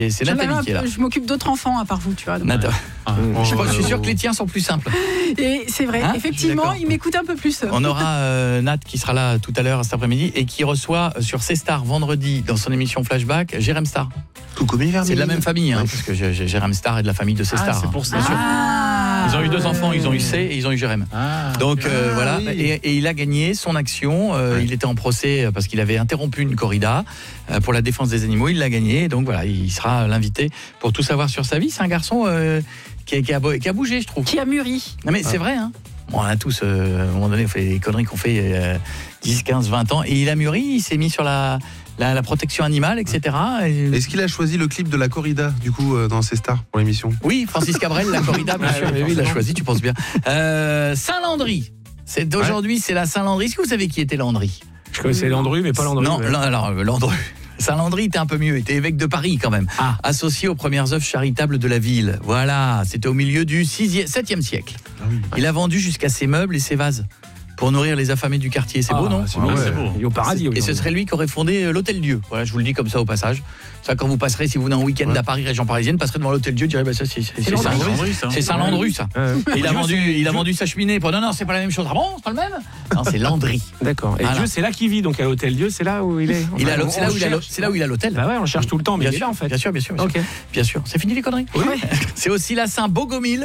Et c'est Nathalie qui est là. Je m'occupe d'autres enfants à part vous, tu vois. Donc. Je suis sûr que les tiens sont plus simples. Et c'est vrai, effectivement, il m'écoute un peu plus. On aura Nat qui sera là tout à l'heure cet après-midi et qui reçoit sur C-Star vendredi dans son émission Flashback Jérém Star. C'est de la même famille, parce que Jérém Star est de la famille de C-Star. C'est pour ça. Bien sûr. Ils ont eu 2 enfants, ils ont eu C et ils ont eu Jérém. Donc voilà, et il a gagné son action. Il était en procès parce qu'il avait interrompu une corrida pour la défense des animaux. Il l'a gagné, donc voilà, il sera l'invité pour tout savoir sur sa vie. C'est un garçon qui a bougé, je trouve. Qui a mûri. Non mais c'est vrai, hein. Bon, on a tous, à un moment donné, on fait des conneries qu'on fait 10, 15, 20 ans. Et il a mûri, il s'est mis sur la protection animale, etc. Est-ce qu'il a choisi le clip de la corrida, du coup, dans ses stars pour l'émission ? Oui, Francis Cabrel, la corrida, bien sûr. Oui, il l'a choisi, tu penses bien. Saint-Landry. Aujourd'hui, c'est la Saint-Landry. Est-ce que vous savez qui était Landry ? Je connaissais Landru, mais pas Landru. Non, alors Landru. Saint-Landry était un peu mieux, était évêque de Paris quand même, associé aux premières œuvres charitables de la ville. Voilà, c'était au milieu du 7e siècle. Il a vendu jusqu'à ses meubles et ses vases pour nourrir les affamés du quartier. C'est beau, non ? C'est beau. Il est au paradis. Et ce serait lui qui aurait fondé l'Hôtel Dieu. Voilà, je vous le dis comme ça au passage. Ça, quand vous passerez, si vous venez en week-end à Paris, région parisienne, passerez devant l'Hôtel Dieu, direz ça c'est Saint-Landry, ça. C'est Saint-Landry, ça. Il a vendu sa cheminée. Non, c'est pas la même chose. Ah bon, c'est pas le même ? Non, c'est Landry. D'accord. Et Dieu, c'est là qu'il vit, donc à l'Hôtel Dieu, c'est là où il est. C'est là où il a l'hôtel. Bah ouais, on cherche tout le temps, mais bien sûr, en fait. Bien sûr. Bien sûr. C'est fini les conneries. Oui. C'est aussi la Saint-Bogomil.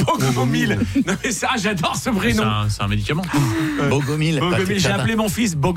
Bogomil. Non mais ça, j'adore ce prénom. C'est un médicament. Bogomil. J'ai appelé mon fils